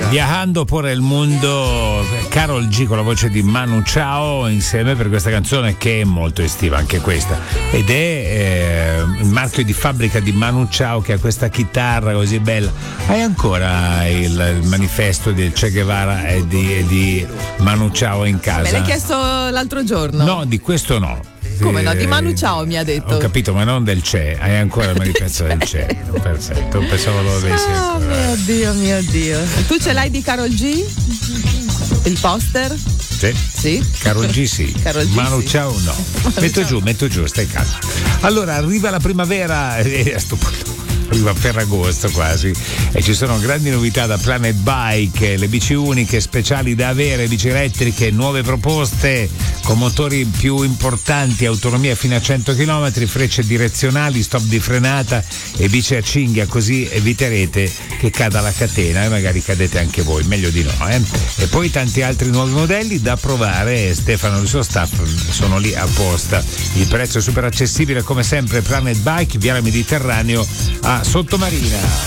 Viajando por el mundo, Karol G con la voce di Manu Chao insieme per questa canzone che è molto estiva anche questa, ed è il marchio di fabbrica di Manu Chao, che ha questa chitarra così bella. Hai ancora il manifesto del Che Guevara e di Manu Chao in casa? Me l'hai chiesto l'altro giorno? No, di questo no. Come no? Di Manu Chao mi ha detto. Ho capito, ma non del Che. Hai ancora il manifesto del Che. Perfetto, pensavo lo avessi ancora. Mio Dio. Tu ce l'hai di Karol G? Il poster? Sì. Karol G sì. Manu Chao no. Metto giù, stai calmo. Allora, arriva la primavera e a sto punto arriva Ferragosto quasi, e ci sono grandi novità da Planet Bike, le bici uniche speciali da avere, bici elettriche, nuove proposte con motori più importanti, autonomia fino a 100 km, frecce direzionali, stop di frenata e bici a cinghia, così eviterete che cada la catena e magari cadete anche voi, meglio di no, eh? E poi tanti altri nuovi modelli da provare. Stefano e il suo staff sono lì apposta. Il prezzo è super accessibile come sempre. Planet Bike, via Mediterraneo a Sottomarina.